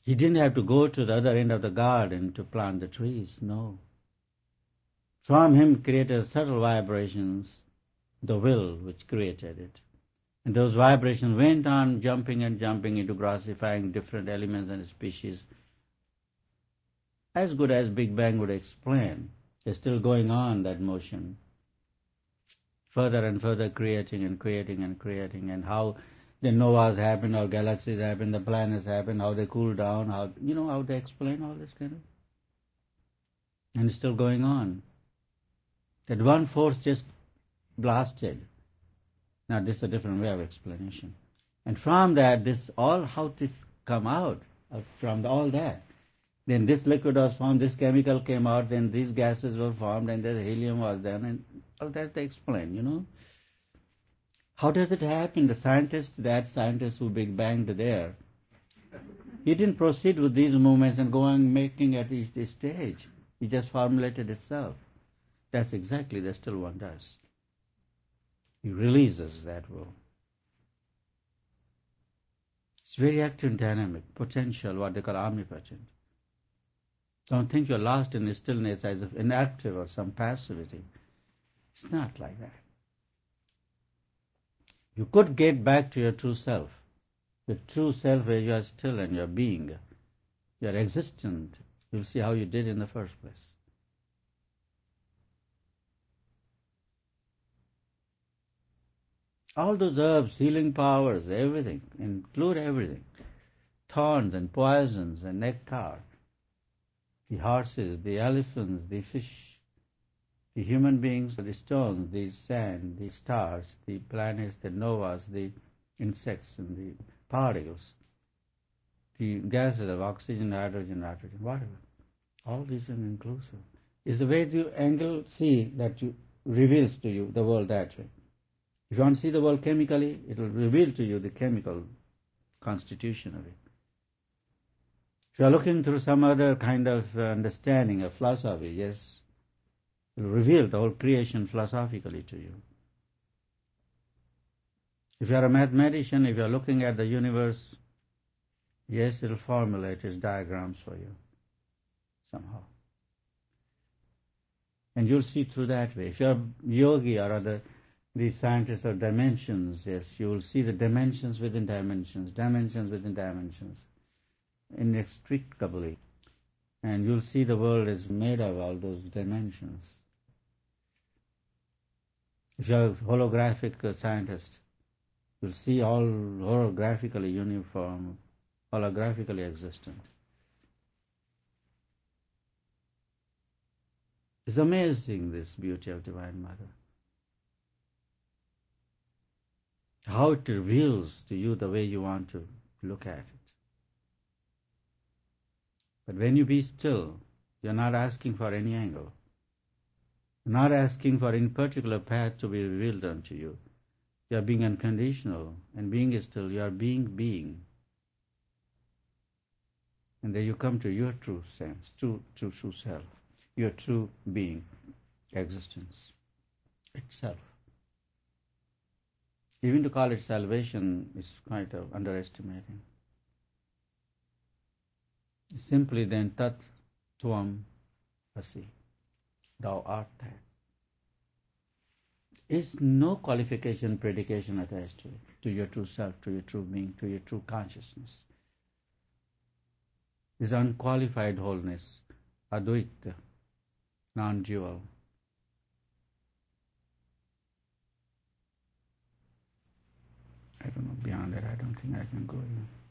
He didn't have to go to the other end of the garden to plant the trees, no. From him created subtle vibrations, the will which created it. And those vibrations went on jumping and jumping into grossifying different elements and species. As good as Big Bang would explain, it's still going on, that motion. Further and further creating and creating and creating, and how the novas happen, how galaxies happen, the planets happen, how they cool down, how they explain all this kind of. And it's still going on. That one force just blasted. Now this is a different way of explanation. And from that, how this come out from all that. Then this liquid was formed, this chemical came out, then these gases were formed, and the helium was there, and all that they explain, How does it happen? That scientist who Big Banged there, he didn't proceed with these movements and go on making at each stage. He just formulated itself. That's exactly the still one does. He releases that will. It's very active and dynamic, potential, what they call omnipotent. Don't think you're lost in the stillness as if inactive or some passivity. It's not like that. You could get back to your true self. The true self where you are still and you're being. You're existent. You'll see how you did in the first place. All those herbs, healing powers, everything, include everything. Thorns and poisons and nectar. The horses, the elephants, the fish, the human beings, the stones, the sand, the stars, the planets, the novas, the insects and the particles, the gases of oxygen, hydrogen, whatever. All these are inclusive. It's the way the angle see that reveals to you the world that way. If you want to see the world chemically, it will reveal to you the chemical constitution of it. If you are looking through some other kind of understanding of philosophy, yes, it will reveal the whole creation philosophically to you. If you are a mathematician, if you are looking at the universe, yes, it will formulate its diagrams for you somehow. And you'll see through that way. If you are a yogi or the scientists of dimensions, yes, you will see the dimensions within dimensions, dimensions within dimensions, inextricably. And you'll see the world is made of all those dimensions. If you're a holographic scientist, you'll see all holographically uniform, holographically existent. It's amazing, this beauty of Divine Mother. How it reveals to you the way you want to look at it. But when you be still, you're not asking for any angle. You're not asking for any particular path to be revealed unto you. You are being unconditional, and being is still, you are being. And then you come to your true sense, true self, your true being, existence itself. Even to call it salvation is quite underestimating. Simply then, tat tvam asi, thou art that. Is no qualification, predication attached to it, to your true self, to your true being, to your true consciousness. Is unqualified wholeness, advaita, non-dual. I don't know, beyond that I don't think I can go.